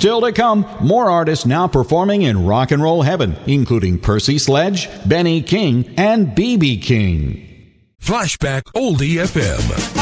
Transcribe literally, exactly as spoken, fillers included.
still to come, more artists now performing in rock and roll heaven, including Percy Sledge, Benny King, and B B King. Flashback Oldie F M.